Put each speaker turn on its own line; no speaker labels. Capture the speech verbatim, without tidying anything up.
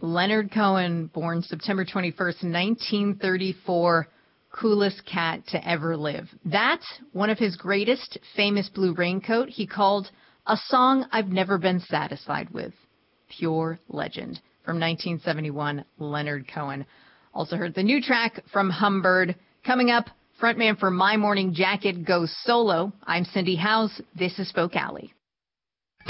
Leonard Cohen, born September twenty-first, nineteen thirty-four, coolest cat to ever live. That's one of his greatest, famous Blue Raincoat he called A Song I've Never Been Satisfied With. Pure legend. From nineteen seventy-one, Leonard Cohen. Also heard the new track from Humbird. Coming up, frontman for My Morning Jacket goes solo. I'm Cindy Howes. This is Spoke Alley.